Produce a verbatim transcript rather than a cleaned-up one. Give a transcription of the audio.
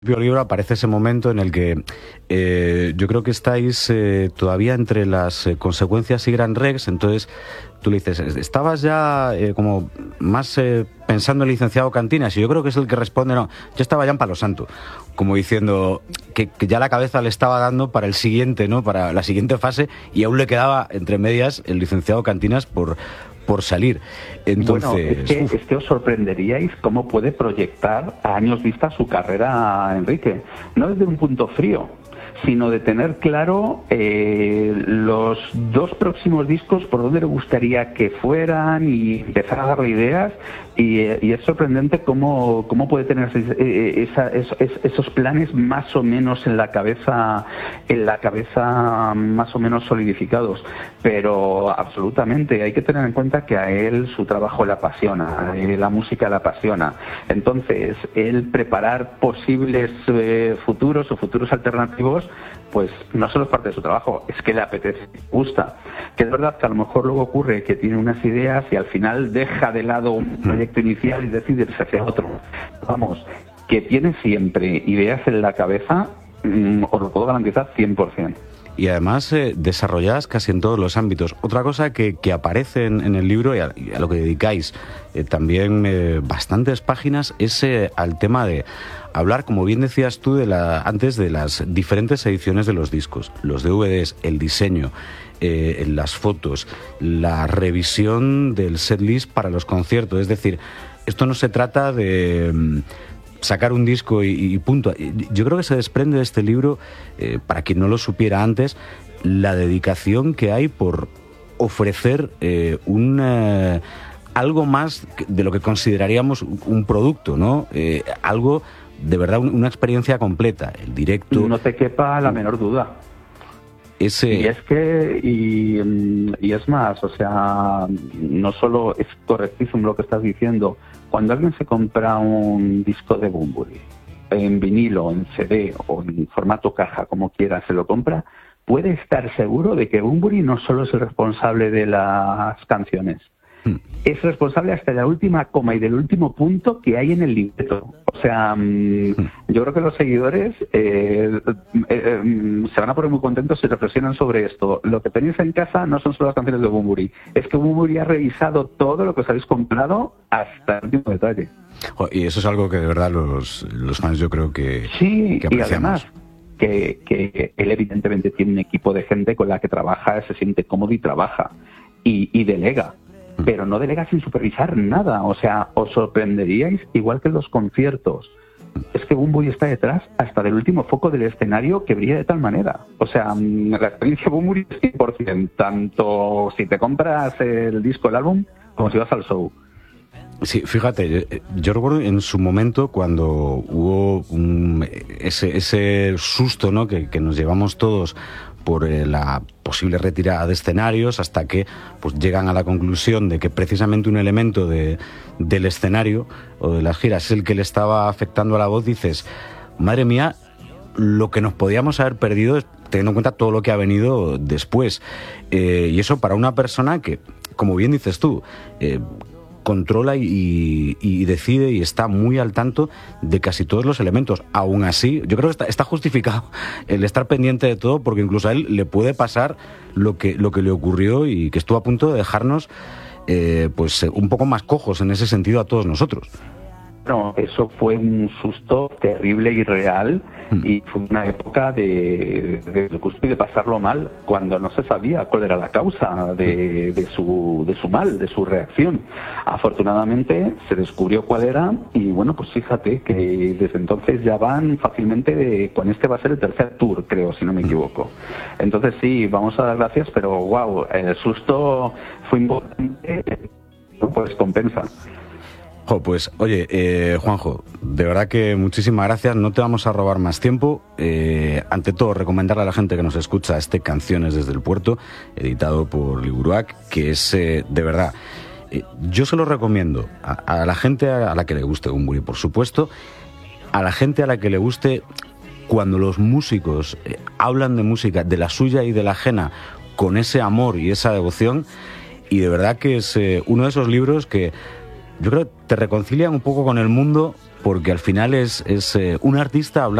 El libro aparece ese momento en el que eh, yo creo que estáis eh, todavía entre las eh, consecuencias y Gran Rex, entonces tú le dices, estabas ya eh, como más eh, pensando en el licenciado Cantinas, y yo creo que es el que responde, no, yo estaba ya en Palo Santo, como diciendo que, que ya la cabeza le estaba dando para el siguiente, ¿no? Para la siguiente fase, y aún le quedaba entre medias el licenciado Cantinas por... por salir. Entonces, bueno, es que, es que os sorprenderíais cómo puede proyectar a años vista su carrera, Enrique. No desde un punto frío, sino de tener claro eh, los dos próximos discos, por dónde le gustaría que fueran, y empezar a darle ideas. Y, y es sorprendente cómo, cómo puede tener esa, esa, esos planes más o menos en la cabeza, en la cabeza más o menos solidificados. Pero absolutamente hay que tener en cuenta que a él su trabajo le apasiona, la música le apasiona. Entonces, él preparar posibles eh, futuros o futuros alternativos, pues no solo es parte de su trabajo, es que le apetece, le gusta. Que es verdad que a lo mejor luego ocurre que tiene unas ideas y al final deja de lado un proyecto inicial y decide irse hacia otro. Vamos, que tiene siempre ideas en la cabeza, mmm, os lo puedo garantizar cien por ciento. Y además eh, desarrolladas casi en todos los ámbitos. Otra cosa que, que aparece en, en el libro y a, y a lo que dedicáis eh, también eh, bastantes páginas es eh, al tema de hablar, como bien decías tú, de la, antes de las diferentes ediciones de los discos, los D V Ds, el diseño, eh, las fotos, la revisión del setlist para los conciertos. Es decir, esto no se trata de mm, sacar un disco y, y punto. Yo creo que se desprende de este libro, eh, para quien no lo supiera antes, la dedicación que hay por ofrecer eh, un... Eh, algo más de lo que consideraríamos un producto, ¿no? Eh, algo, de verdad, una experiencia completa, el directo. No te quepa la menor duda. Ese... Y es que, y, y es más, o sea, no solo es correctísimo lo que estás diciendo. Cuando alguien se compra un disco de Bunbury, en vinilo, en C D o en formato caja, como quiera, se lo compra, puede estar seguro de que Bunbury no solo es el responsable de las canciones, es responsable hasta de la última coma y del último punto que hay en el libreto. O sea, mmm, yo creo que los seguidores eh, eh, eh, se van a poner muy contentos si reflexionan sobre esto. Lo que tenéis en casa no son solo las canciones de Bunbury, es que Bunbury ha revisado todo lo que os habéis comprado hasta el último detalle. Y eso es algo que de verdad los, los fans yo creo que, sí, que apreciamos. Y además que, que él evidentemente tiene un equipo de gente con la que trabaja, se siente cómodo y trabaja y, y delega. Pero no delega sin supervisar nada. O sea, os sorprenderíais, igual que en los conciertos. Es que Bunbury está detrás hasta del último foco del escenario, que brilla de tal manera. O sea, la experiencia Bunbury es cien por ciento, tanto si te compras el disco, el álbum, como si vas al show. Sí, fíjate, yo recuerdo en su momento cuando hubo un, ese, ese susto, ¿no?, que, que nos llevamos todos por eh, la posible retirada de escenarios, hasta que pues llegan a la conclusión de que precisamente un elemento de, del escenario o de las giras es el que le estaba afectando a la voz. Dices, madre mía, lo que nos podíamos haber perdido, teniendo en cuenta todo lo que ha venido después. Eh, y eso para una persona que, como bien dices tú, eh, controla y, y decide y está muy al tanto de casi todos los elementos. Aún así, yo creo que está, está justificado el estar pendiente de todo, porque incluso a él le puede pasar lo que, lo que le ocurrió y que estuvo a punto de dejarnos eh, pues un poco más cojos en ese sentido a todos nosotros. No, eso fue un susto terrible y real, y fue una época de, de, de, de pasarlo mal, cuando no se sabía cuál era la causa de, de, su, de su mal, de su reacción. Afortunadamente se descubrió cuál era, y bueno, pues fíjate que desde entonces ya van fácilmente, de, con este va a ser el tercer tour, creo, si no me equivoco. Entonces sí, vamos a dar gracias, pero wow, el susto fue importante, pues compensa. Jo, pues oye, eh, Juanjo, de verdad que muchísimas gracias, no te vamos a robar más tiempo. Eh, ante todo, recomendarle a la gente que nos escucha este Canciones desde el Puerto, editado por Liburuac, que es eh, de verdad, eh, yo se lo recomiendo a, a la gente a la que le guste Bunbury, por supuesto, a la gente a la que le guste cuando los músicos eh, hablan de música, de la suya y de la ajena, con ese amor y esa devoción, y de verdad que es eh, uno de esos libros que yo creo que te reconcilian un poco con el mundo porque al final es, es eh, un artista hablando